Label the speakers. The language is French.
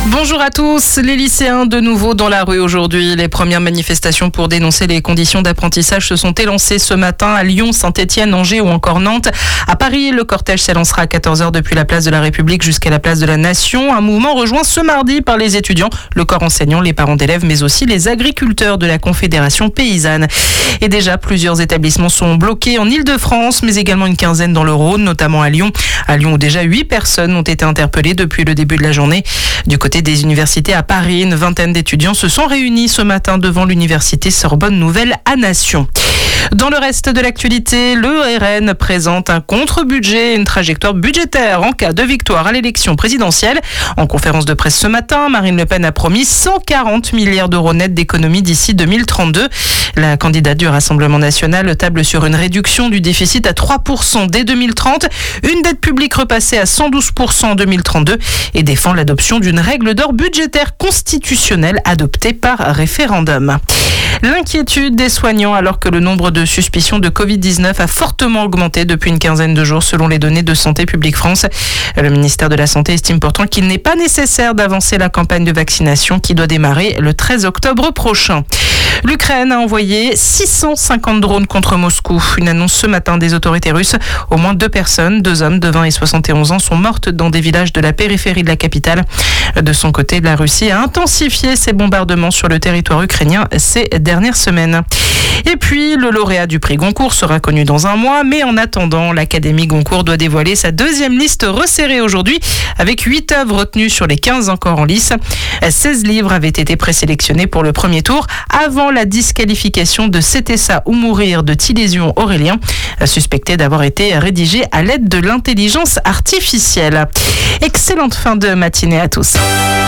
Speaker 1: Bonjour à tous, les lycéens de nouveau dans la rue aujourd'hui. Les premières manifestations pour dénoncer les conditions d'apprentissage se sont élancées ce matin à Lyon, Saint-Étienne, Angers ou encore Nantes. À Paris, le cortège s'élancera à 14h depuis la place de la République jusqu'à la place de la Nation. Un mouvement rejoint ce mardi par les étudiants, le corps enseignant, les parents d'élèves, mais aussi les agriculteurs de la Confédération paysanne. Et déjà, plusieurs établissements sont bloqués en Île-de-France, mais également une quinzaine dans le Rhône, notamment à Lyon. À Lyon, où déjà 8 personnes ont été interpellées depuis le début de la journée. Du côté des universités à Paris, une vingtaine d'étudiants se sont réunis ce matin devant l'université Sorbonne Nouvelle à Nation. Dans le reste de l'actualité, le RN présente un contre-budget, une trajectoire budgétaire en cas de victoire à l'élection présidentielle. En conférence de presse ce matin, Marine Le Pen a promis 140 milliards d'euros nets d'économies d'ici 2032. La candidate du Rassemblement national table sur une réduction du déficit à 3% dès 2030, une dette publique repassée à 112% en 2032 et défend l'adoption d'une règle d'or budgétaire constitutionnelle adoptée par référendum. L'inquiétude des soignants alors que le nombre de suspicions de Covid-19 a fortement augmenté depuis une quinzaine de jours selon les données de Santé publique France. Le ministère de la Santé estime pourtant qu'il n'est pas nécessaire d'avancer la campagne de vaccination qui doit démarrer le 13 octobre prochain. L'Ukraine a envoyé 650 drones contre Moscou. Une annonce ce matin des autorités russes. Au moins 2 personnes, 2 hommes de 20 et 71 ans, sont mortes dans des villages de la périphérie de la capitale. De son côté, la Russie a intensifié ses bombardements sur le territoire ukrainien ces dernières semaines. Et puis, le lauréat du prix Goncourt sera connu dans un mois, mais en attendant, l'Académie Goncourt doit dévoiler sa deuxième liste resserrée aujourd'hui, avec 8 œuvres retenues sur les 15 encore en lice. 16 livres avaient été présélectionnés pour le premier tour, avant la disqualification de C'était ça ou mourir de Tilésion Aurélien, suspecté d'avoir été rédigé à l'aide de l'intelligence artificielle. Excellente fin de matinée à tous.